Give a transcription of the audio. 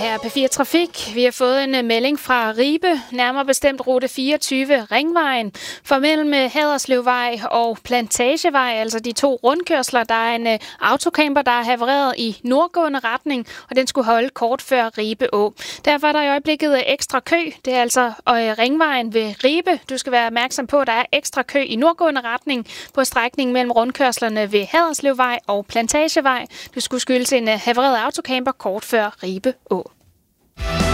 her på P4 Trafik. Vi har fået en melding fra Ribe, nærmere bestemt rute 24 Ringvejen, for mellem Haderslevvej og Plantagevej, altså de to rundkørsler. Der er en autocamper, der er havereret i nordgående retning, og den skulle holde kort før Ribe Å. Derfor er der i øjeblikket ekstra kø. Det er altså Ringvejen ved Ribe. Du skal være opmærksom på, at der er ekstra kø i nordgående retning på strækningen mellem rundkørslerne ved Haderslevvej og Plantagevej. Det skulle skyldes en havereret autocamper kort før Ribe Å.